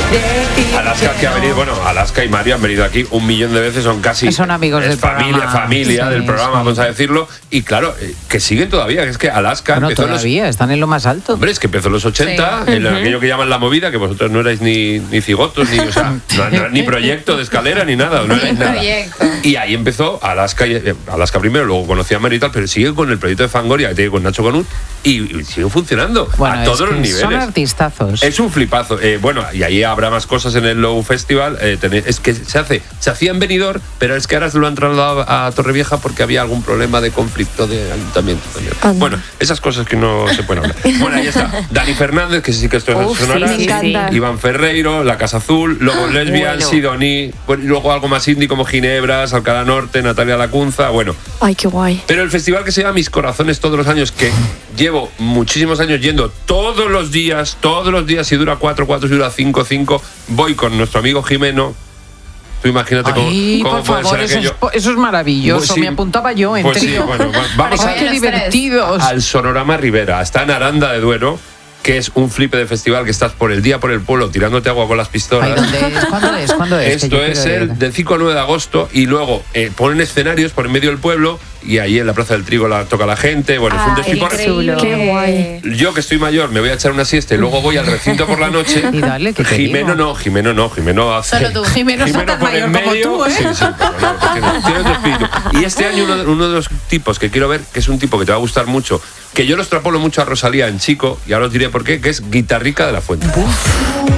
Alaska que ha venido, Alaska y Mario han venido aquí 1 millón de veces, son casi... Son amigos del programa. Familia del programa, vamos a decirlo. Y claro, que siguen todavía, es que Alaska empezó todavía, están en lo más alto. Hombre, es que empezó en los 80, en aquello que llaman la movida, que vosotros no erais ni cigotos, ni, o sea, ni proyecto de escala ni nada. No erais nada. Y ahí empezó Alaska primero, luego conocí a Mario y tal, pero sigue con el proyecto de Fangoria que tiene con Nacho Conut y sigue funcionando a todos los niveles. Son artistazos. Es un flipazo. Y ahí habrá más cosas en el Low Festival. Es que se hacía en Benidorm, pero es que ahora se lo han trasladado a Torrevieja porque había algún problema de conflicto de ayuntamiento también. Bueno, esas cosas que no se pueden hablar. Bueno, ahí está. Dani Fernández, que sí que esto es sonora. Sí. Iván Ferreiro, La Casa Azul, luego Lesbian, Sidoní, luego algo más indie como Ginebras, Alcalá Norte, Natalia Lacunza, Ay, qué guay. Pero el festival que se llama Mis Corazones todos los años, que llevo muchísimos años yendo todos los días, si dura 4, si dura 5, voy con nuestro amigo Jimeno. Tú imagínate cómo puede ser aquello. Eso es maravilloso, Pues sí, me apuntaba yo en trío. Vamos qué divertidos. al Sonorama Rivera, está en Aranda de Duero, que es un flipe de festival que estás por el día por el pueblo tirándote agua con las pistolas. Ay, ¿Cuándo es? Esto es el del 5 al 9 de agosto y luego ponen escenarios por en medio del pueblo y ahí en la Plaza del Trigo toca la gente. Bueno, es un despiporre. Qué guay. Yo que estoy mayor me voy a echar una siesta y luego voy al recinto por la noche. Y dale, que te Jimeno no, Jimeno hace... Solo tú. Jimeno tan por mayor en medio, como tú, ¿eh? Sí, pero tiene otro espíritu. Y este año uno de los tipos que quiero ver, que es un tipo que te va a gustar mucho, que yo lo extrapolo mucho a Rosalía en chico, y ahora os diré por qué, que es Guitarrica de la Fuente.